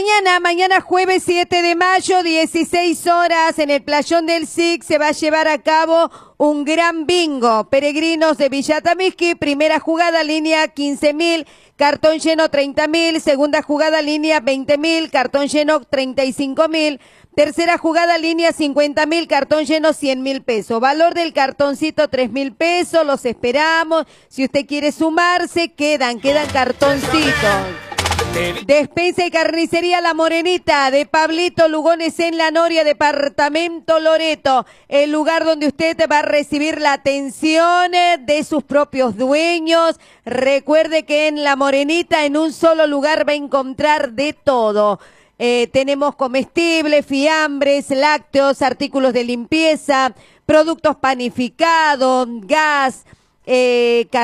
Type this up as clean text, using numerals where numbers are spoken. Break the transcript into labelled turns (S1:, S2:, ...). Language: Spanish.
S1: Mañana jueves 7 de mayo, 16 horas, en el playón del SIC se va a llevar a cabo un gran bingo. Peregrinos de Villa Tamisqui, primera jugada, línea 15.000, cartón lleno 30.000, segunda jugada, línea 20.000, cartón lleno 35.000, tercera jugada, línea 50.000, cartón lleno 100.000 pesos. Valor del cartoncito 3.000 pesos, los esperamos. Si usted quiere sumarse, quedan cartoncitos. Despensa y carnicería La Morenita de Pablito Lugones en La Noria, departamento Loreto, el lugar donde usted va a recibir la atención de sus propios dueños. Recuerde que en La Morenita en un solo lugar va a encontrar de todo. Tenemos comestibles, fiambres, lácteos, artículos de limpieza, productos panificados, gas,